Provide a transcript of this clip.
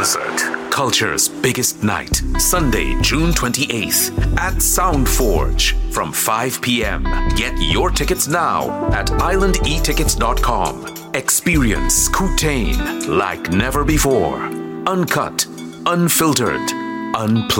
concert. Culture's biggest night. Sunday, June 28th at Sound Forge from 5 p.m. Get your tickets now at islandetickets.com. Experience Kootain like never before. Uncut, unfiltered, unplugged.